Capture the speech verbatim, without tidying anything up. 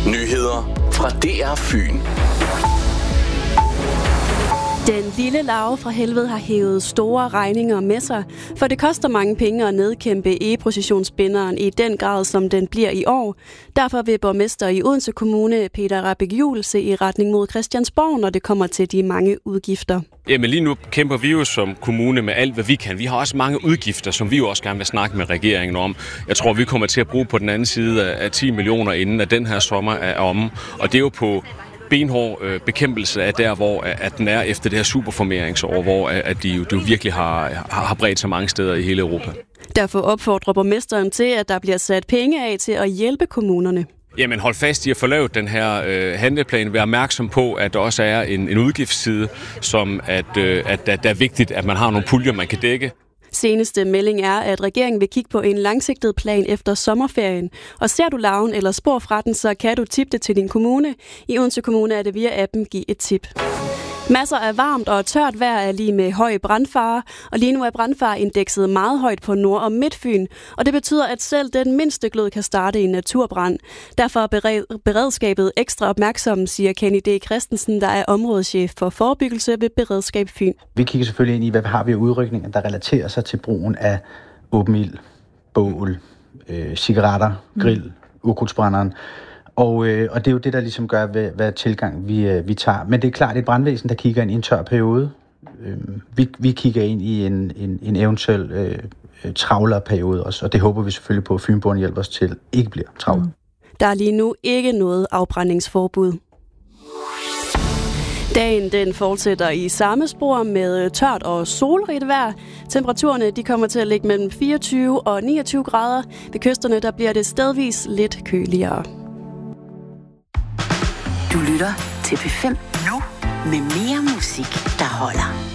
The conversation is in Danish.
Nyheder fra D R Fyn. Den lille larve fra helvede har hævet store regninger med sig, for det koster mange penge at nedkæmpe e-processionsbinderen i den grad, som den bliver i år. Derfor vil borgmester i Odense Kommune, Peter Rahbæk Juhl, se i retning mod Christiansborg, når det kommer til de mange udgifter. Jamen lige nu kæmper vi jo som kommune med alt, hvad vi kan. Vi har også mange udgifter, som vi jo også gerne vil snakke med regeringen om. Jeg tror, vi kommer til at bruge på den anden side af ti millioner, inden at den her sommer er omme. Og det er jo på benhård øh, bekæmpelse af der, hvor at den er efter det her superformeringsår, hvor at de jo, de jo virkelig har, har bredt sig mange steder i hele Europa. Derfor opfordrer borgmesteren til, at der bliver sat penge af til at hjælpe kommunerne. Jamen hold fast i at få lavet den her øh, handleplan. Vær opmærksom på, at der også er en, en udgiftsside, som at, øh, at, at det er vigtigt, at man har nogle puljer, man kan dække. Seneste melding er, at regeringen vil kigge på en langsigtet plan efter sommerferien. Og ser du larven eller spor fra den, så kan du tippe det til din kommune. I Odense Kommune er det via appen Giv et tip. Masser af varmt og tørt vejr er lige med høj brandfare, og lige nu er brandfareindekset meget højt på Nord- og Midtfyn, og det betyder, at selv den mindste glød kan starte en naturbrand. Derfor er beredskabet ekstra opmærksom, siger Kenny D. Christensen, der er områdeschef for forebyggelse ved Beredskab Fyn. Vi kigger selvfølgelig ind i, hvad har vi af udrykninger, der relaterer sig til brugen af åben ild, bål, øh, cigaretter, grill, mm. ukrudtsbrænderen. Og, øh, og det er jo det, der ligesom gør, hvad, hvad tilgang vi, øh, vi tager. Men det er klart et brandvæsen, der kigger ind i en tør periode. Øh, vi, vi kigger ind i en, en, en eventuel øh, travlere periode også, og det håber vi selvfølgelig på, at Fynboerne hjælper os til ikke bliver travlt. Mm. Der er lige nu ikke noget afbrændingsforbud. Dagen den fortsætter i samme spor med tørt og solrigt vejr. Temperaturerne de kommer til at ligge mellem fireogtyve og niogtyve grader. Ved kysterne der bliver det stedvis lidt køligere. Du lytter til P fem nu med mere musik, der holder.